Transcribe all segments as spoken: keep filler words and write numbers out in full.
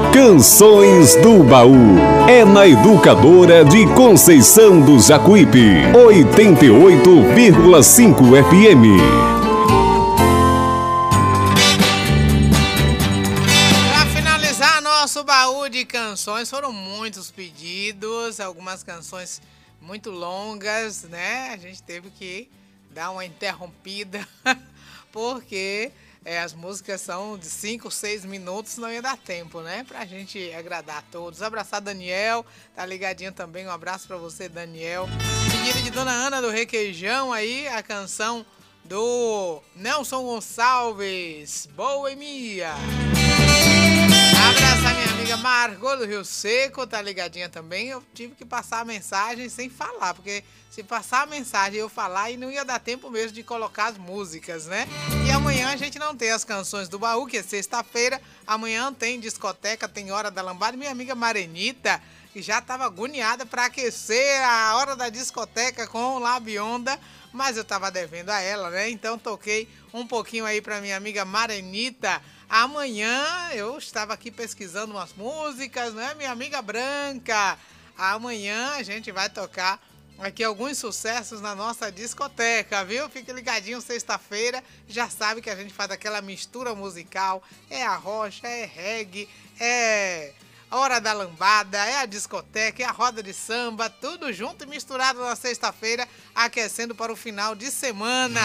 Canções do Baú. É na Educadora de Conceição do Jacuípe. oitenta e oito vírgula cinco F M. Para finalizar nosso baú de canções, foram muitos pedidos, algumas canções muito longas, né? A gente teve que dar uma interrompida, porque é, as músicas são de cinco, seis minutos, não ia dar tempo, né? Pra gente agradar a todos. Abraçar Daniel, tá ligadinho também, um abraço pra você, Daniel. Pedido de Dona Ana do Requeijão aí, a canção do Nelson Gonçalves, Boemia. Abraçar minha amiga Margot do Rio Seco, tá ligadinha também. Eu tive que passar a mensagem sem falar, porque se passar a mensagem e eu falar, aí não ia dar tempo mesmo de colocar as músicas, né? E amanhã a gente não tem as canções do baú, que é sexta-feira. Amanhã tem discoteca, tem Hora da Lambada. Minha amiga Marenita, que já tava agoniada para aquecer a Hora da Discoteca com Labionda, mas eu tava devendo a ela, né? Então toquei um pouquinho aí pra minha amiga Marenita. Amanhã eu estava aqui pesquisando umas músicas, né? Minha amiga Branca. Amanhã a gente vai tocar aqui alguns sucessos na nossa discoteca, viu? Fique ligadinho, sexta-feira. Já sabe que a gente faz aquela mistura musical. É a rocha, é reggae, é Hora da Lambada, é a discoteca, é a roda de samba. Tudo junto e misturado na sexta-feira, aquecendo para o final de semana.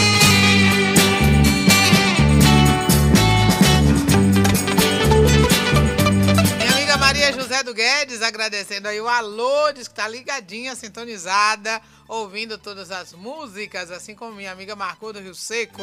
Maria José do Guedes, agradecendo aí o alô, diz que tá ligadinha, sintonizada, ouvindo todas as músicas, assim como minha amiga Marcou do Rio Seco.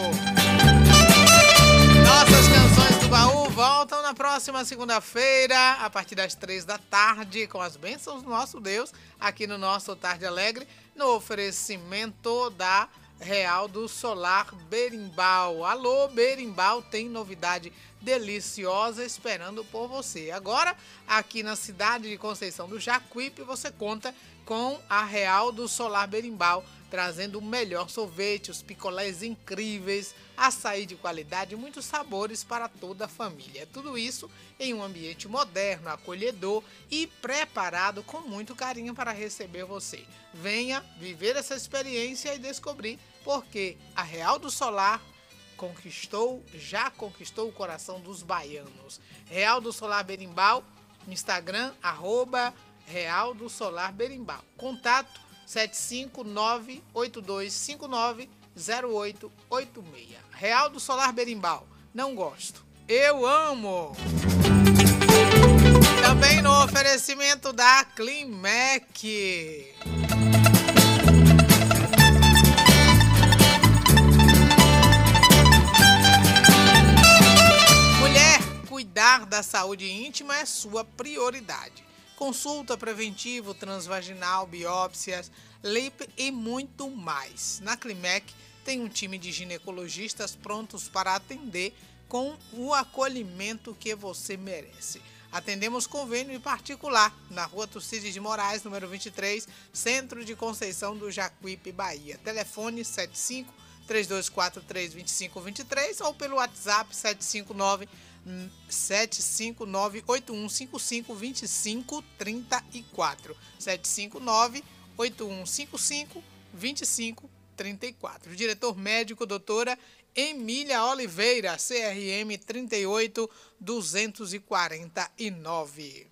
Nossas canções do baú voltam na próxima segunda-feira, a partir das três da tarde, com as bênçãos do nosso Deus, aqui no nosso Tarde Alegre, no oferecimento da Real do Solar Berimbau. Alô, Berimbau, tem novidade deliciosa esperando por você. Agora, aqui na cidade de Conceição do Jacuípe, você conta com a Real do Solar Berimbau, trazendo o melhor sorvete, os picolés incríveis, açaí de qualidade e muitos sabores para toda a família. Tudo isso em um ambiente moderno, acolhedor e preparado com muito carinho para receber você. Venha viver essa experiência e descobrir porque a Real do Solar conquistou, já conquistou o coração dos baianos. Real do Solar Berimbau, Instagram, arroba Real do Solar Berimbau. Contato sete cinco nove oito dois cinco nove zero oito oito seis. Real do Solar Berimbau. Não gosto. Eu amo! Também no oferecimento da Climec. Mulher, cuidar da saúde íntima é sua prioridade. Consulta preventivo, transvaginal, biópsias, Lipe e muito mais. Na Climec tem um time de ginecologistas prontos para atender com o acolhimento que você merece. Atendemos convênio em particular na Rua Tucídides de Moraes, número vinte e três, Centro de Conceição do Jacuípe, Bahia. Telefone sete cinco três dois quatro três dois cinco dois três ou pelo WhatsApp sete cinco nove sete cinco nove oito um cinco cinco dois cinco três quatro. sete cinco nove oito um cinco cinco dois cinco três quatro. O diretor médico, doutora Emília Oliveira, C R M trinta e oito duzentos e quarenta e nove.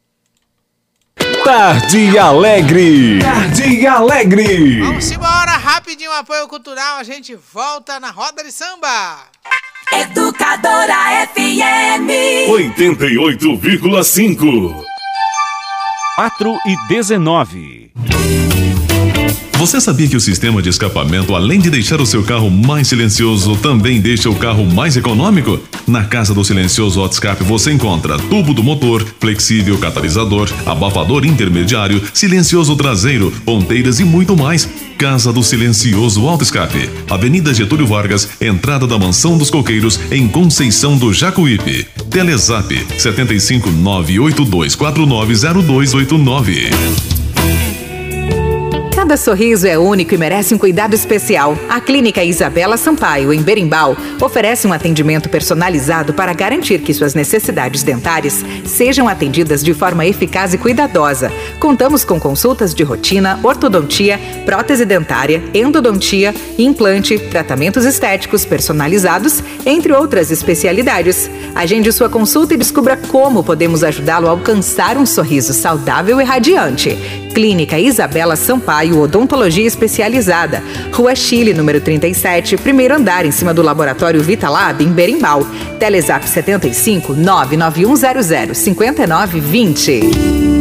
Tarde Alegre. Tarde Alegre. Vamos embora, rapidinho, apoio cultural, a gente volta na roda de samba. Educadora F M oitenta e oito vírgula cinco. quatro e dezenove. Você sabia que o sistema de escapamento, além de deixar o seu carro mais silencioso, também deixa o carro mais econômico? Na Casa do Silencioso Autoscape você encontra tubo do motor, flexível catalisador, abafador intermediário, silencioso traseiro, ponteiras e muito mais. Casa do Silencioso Autoscape, Avenida Getúlio Vargas, entrada da Mansão dos Coqueiros, em Conceição do Jacuípe. Telezap sete cinco nove oito dois quatro nove zero dois oito nove. Cada sorriso é único e merece um cuidado especial. A Clínica Isabela Sampaio, em Berimbau, oferece um atendimento personalizado para garantir que suas necessidades dentárias sejam atendidas de forma eficaz e cuidadosa. Contamos com consultas de rotina, ortodontia, prótese dentária, endodontia, implante, tratamentos estéticos personalizados, entre outras especialidades. Agende sua consulta e descubra como podemos ajudá-lo a alcançar um sorriso saudável e radiante. Clínica Isabela Sampaio, Odontologia Especializada, Rua Chile, número trinta e sete, primeiro andar, em cima do Laboratório Vitalab, em Berimbau. Telezap setenta e cinco, nove nove um zero zero, cinco nove dois zero.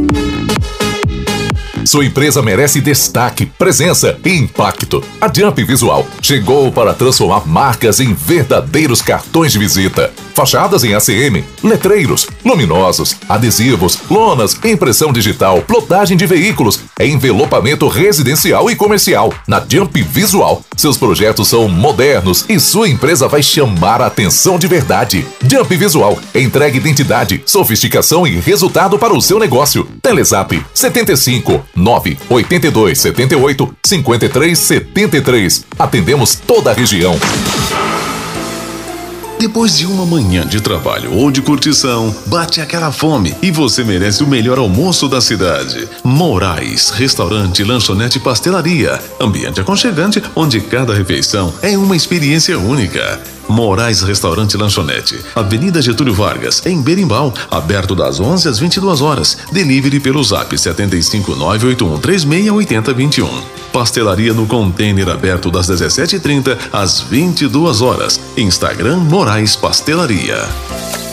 Sua empresa merece destaque, presença e impacto. A Jump Visual chegou para transformar marcas em verdadeiros cartões de visita. Fachadas em A C M, letreiros, luminosos, adesivos, lonas, impressão digital, plotagem de veículos, envelopamento residencial e comercial. Na Jump Visual, seus projetos são modernos e sua empresa vai chamar a atenção de verdade. Jump Visual entrega identidade, sofisticação e resultado para o seu negócio. Telezap setenta e cinco, nove oito dois sete oito, cinco três sete três. Atendemos toda a região. Depois de uma manhã de trabalho ou de curtição, bate aquela fome e você merece o melhor almoço da cidade. Moraes, restaurante, lanchonete e pastelaria. Ambiente aconchegante onde cada refeição é uma experiência única. Moraes Restaurante e Lanchonete, Avenida Getúlio Vargas, em Berimbau, aberto das onze às vinte e duas horas. Delivery pelo zap sete cinco nove oito um três seis oito zero dois um. Pastelaria no container, aberto das dezessete e trinta às vinte e duas horas. Instagram Moraes Pastelaria.